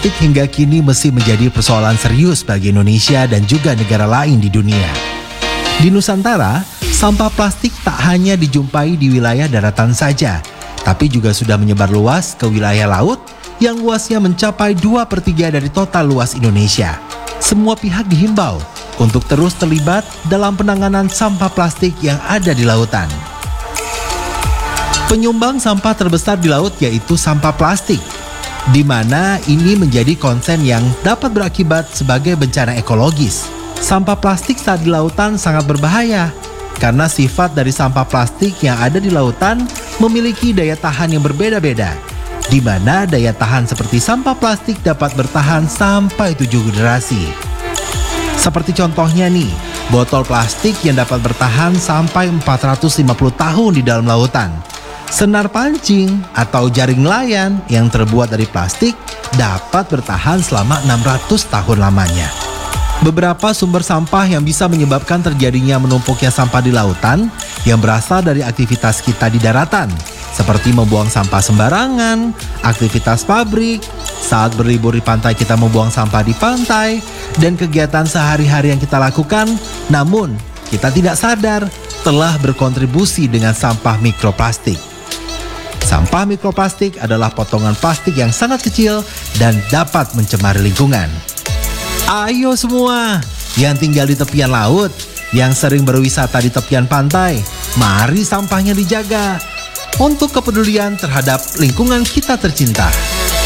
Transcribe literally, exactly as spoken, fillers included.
plastik hingga kini masih menjadi persoalan serius bagi Indonesia dan juga negara lain di dunia. Di Nusantara, sampah plastik tak hanya dijumpai di wilayah daratan saja, tapi juga sudah menyebar luas ke wilayah laut yang luasnya mencapai dua per tiga dari total luas Indonesia. Semua pihak dihimbau untuk terus terlibat dalam penanganan sampah plastik yang ada di lautan. Penyumbang sampah terbesar di laut yaitu sampah plastik, di mana ini menjadi konsen yang dapat berakibat sebagai bencana ekologis. Sampah plastik saat di lautan sangat berbahaya, karena sifat dari sampah plastik yang ada di lautan memiliki daya tahan yang berbeda-beda, di mana daya tahan seperti sampah plastik dapat bertahan sampai tujuh generasi. Seperti contohnya nih, botol plastik yang dapat bertahan sampai empat ratus lima puluh tahun di dalam lautan. Senar pancing atau jaring nelayan yang terbuat dari plastik dapat bertahan selama enam ratus tahun lamanya. Beberapa sumber sampah yang bisa menyebabkan terjadinya menumpuknya sampah di lautan yang berasal dari aktivitas kita di daratan, seperti membuang sampah sembarangan, aktivitas pabrik, saat berlibur di pantai kita membuang sampah di pantai, dan kegiatan sehari-hari yang kita lakukan, namun kita tidak sadar telah berkontribusi dengan sampah mikroplastik. Sampah mikroplastik adalah potongan plastik yang sangat kecil dan dapat mencemari lingkungan. Ayo semua yang tinggal di tepian laut, yang sering berwisata di tepian pantai, mari sampahnya dijaga untuk kepedulian terhadap lingkungan kita tercinta.